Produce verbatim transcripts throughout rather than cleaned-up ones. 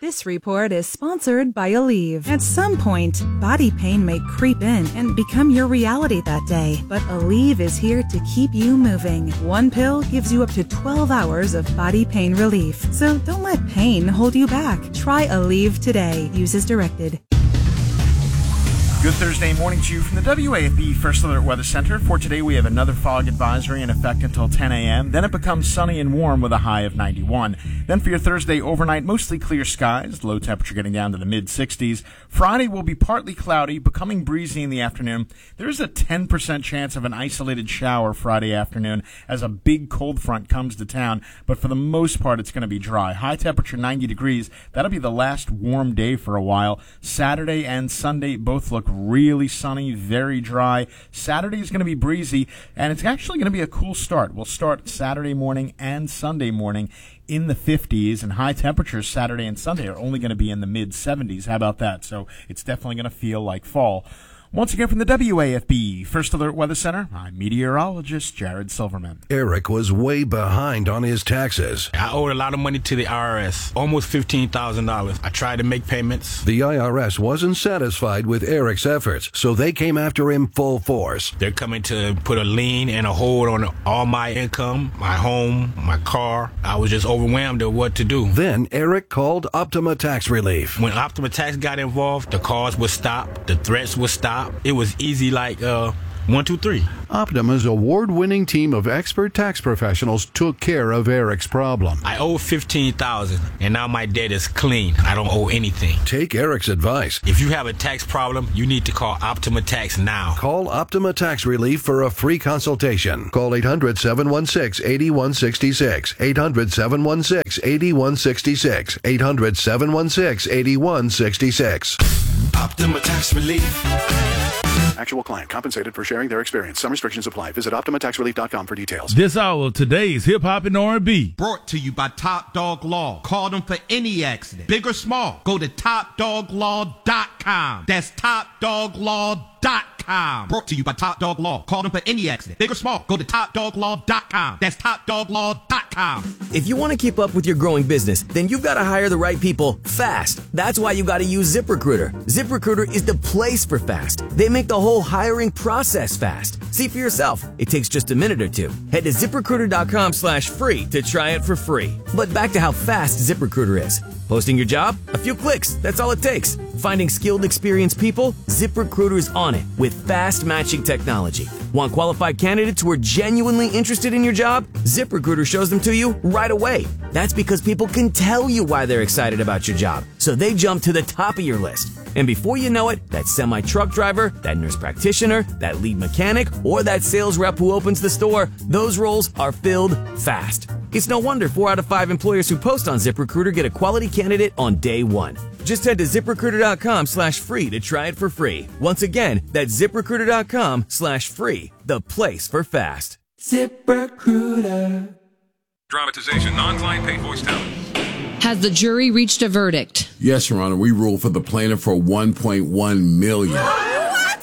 This report is sponsored by Aleve. At some point, body pain may creep in and become your reality that day, but Aleve is here to keep you moving. One pill gives you up to twelve hours of body pain relief, so don't let pain hold you back. Try Aleve today. Use as directed. Good Thursday morning to you from the W A F B First Alert Weather Center. For today, we have another fog advisory in effect until ten a.m. Then it becomes sunny and warm with a high of ninety-one. Then for your Thursday overnight, mostly clear skies, low temperature getting down to the mid sixties. Friday will be partly cloudy, becoming breezy in the afternoon. There is a ten percent chance of an isolated shower Friday afternoon as a big cold front comes to town, but for the most part, it's going to be dry. High temperature ninety degrees. That'll be the last warm day for a while. Saturday and Sunday both look really sunny, very dry. Saturday is going to be breezy, and it's actually going to be a cool start. We'll start Saturday morning and Sunday morning in the fifties, and high temperatures Saturday and Sunday are only going to be in the mid seventies. How about that? So it's definitely going to feel like fall. Once again from the W A F B First Alert Weather Center, I'm meteorologist Jared Silverman. Eric was way behind on his taxes. I owed a lot of money to the I R S, almost fifteen thousand dollars. I tried to make payments. The I R S wasn't satisfied with Eric's efforts, so they came after him full force. They're coming to put a lien and a hold on all my income, my home, my car. I was just overwhelmed at what to do. Then Eric called Optima Tax Relief. When Optima Tax got involved, the calls would stop, the threats would stop. It was easy like uh, one, two, three. Optima's award-winning team of expert tax professionals took care of Eric's problem. I owe fifteen thousand dollars, and now my debt is clean. I don't owe anything. Take Eric's advice. If you have a tax problem, you need to call Optima Tax now. Call Optima Tax Relief for a free consultation. Call eight hundred, seven one six, eight one six six. eight hundred, seven one six, eight one six six. eight hundred, seven one six, eight one six six. Optima Tax Relief. Actual client compensated for sharing their experience. Some restrictions apply. Visit Optima Tax Relief dot com for details. This hour of today's Hip Hop and R and B. Brought to you by Top Dog Law. Call them for any accident, big or small. Go to top dog law dot com. That's top dog law dot com. Brought to you by Top Dog Law. Call them for any accident, big or small. Go to top dog law dot com. That's top dog law dot com. If you want to keep up with your growing business, then you've got to hire the right people fast. That's why you got to use ZipRecruiter. ZipRecruiter is the place for fast. They make the whole hiring process fast. See for yourself. It takes just a minute or two. Head to ZipRecruiter dot com slash free to try it for free. But back to how fast ZipRecruiter is. Posting your job? A few clicks. That's all it takes. Finding skilled, experienced people? ZipRecruiter's on it with fast matching technology. Want qualified candidates who are genuinely interested in your job? ZipRecruiter shows them to you right away. That's because people can tell you why they're excited about your job, so they jump to the top of your list. And before you know it, that semi-truck driver, that nurse practitioner, that lead mechanic, or that sales rep who opens the store, those roles are filled fast. It's no wonder four out of five employers who post on ZipRecruiter get a quality candidate on day one. Just head to ZipRecruiter dot com slash free to try it for free. Once again, that's ZipRecruiter dot com slash free, the place for fast. ZipRecruiter. Dramatization, non-client paid voice talent. Has the jury reached a verdict? Yes, Your Honor. We ruled for the plaintiff for one point one million dollars. What?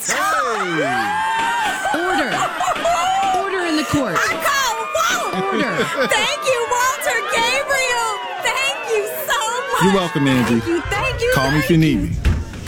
Hey! Order. Order in the court. Order. Thank you, Walter Gabriel. Thank you so much. You're welcome, Angie. Thank you, thank you. Call thank me if you need me.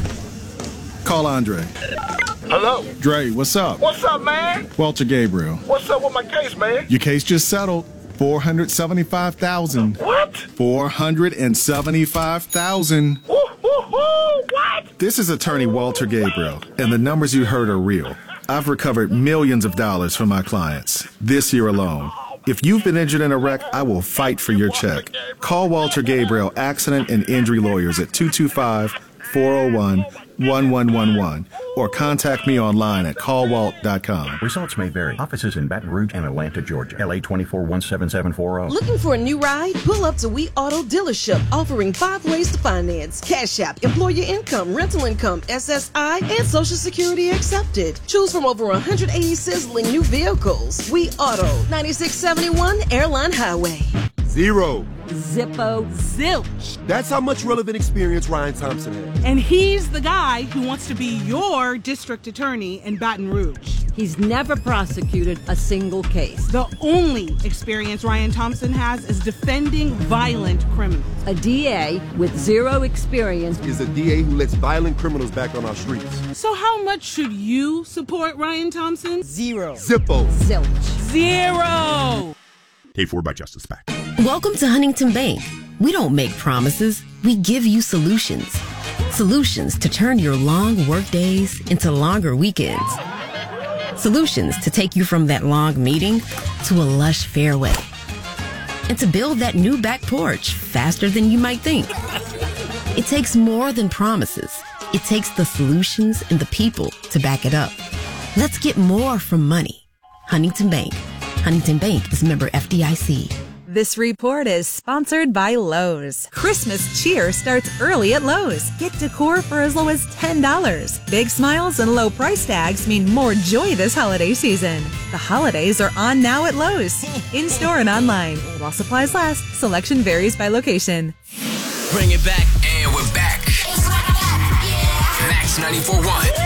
Call Andre. Hello? Dre, what's up? What's up, man? Walter Gabriel. What's up with my case, man? Your case just settled. four hundred seventy-five thousand dollars. What? four hundred seventy-five thousand dollars. Woo, woo, woo, what? This is attorney Walter Gabriel, and the numbers you heard are real. I've recovered millions of dollars from my clients this year alone. If you've been injured in a wreck, I will fight for your check. Call Walter Gabriel Accident and Injury Lawyers at two two five, four oh one, one one one one or contact me online at call walt dot com. Results may vary. Offices in Baton Rouge and Atlanta, Georgia. L A twenty-four one seven seven four zero. Looking for a new ride? Pull up to We Auto Dealership, offering five ways to finance. Cash App, employer income, rental income, S S I, and Social Security accepted. Choose from over one hundred eighty sizzling new vehicles. We Auto, ninety-six seventy-one Airline Highway. Zero. Zippo, zilch. That's how much relevant experience Ryan Thompson has. And he's the guy who wants to be your district attorney in Baton Rouge. He's never prosecuted a single case. The only experience Ryan Thompson has is defending violent criminals. A D A with zero experience is a D A who lets violent criminals back on our streets. So how much should you support Ryan Thompson? Zero. Zippo. Zilch. Zero. Paid for by Justice PAC. Welcome to Huntington Bank. We don't make promises. We give you solutions. Solutions to turn your long work days into longer weekends. Solutions to take you from that long meeting to a lush fairway. And to build that new back porch faster than you might think. It takes more than promises. It takes the solutions and the people to back it up. Let's get more from money. Huntington Bank. Huntington Bank is member F D I C. This report is sponsored by Lowe's. Christmas cheer starts early at Lowe's. Get decor for as low as ten dollars. Big smiles and low price tags mean more joy this holiday season. The holidays are on now at Lowe's. In-store and online. While supplies last, selection varies by location. Bring it back, and we're back. Max ninety-four point one.